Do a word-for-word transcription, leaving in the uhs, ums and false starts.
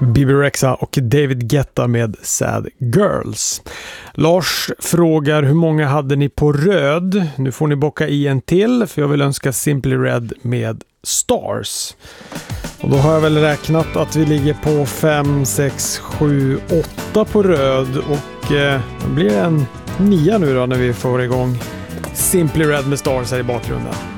Bebe Rexha och David Guetta med Sad Girls. Lars frågar hur många hade ni på röd? Nu får ni bocka i en till för jag vill önska Simply Red med Stars. Och då har jag väl räknat att vi ligger på fem, sex, sju, åtta på röd och eh, det blir en nia nu då när vi får igång Simply Red med Stars här i bakgrunden.